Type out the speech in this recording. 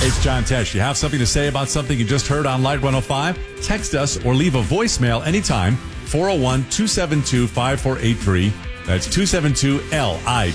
It's John Tesh. You have something to say about something you just heard on Light 105? Text us or leave a voicemail anytime. 401-272-5483. That's 272-LIGHT.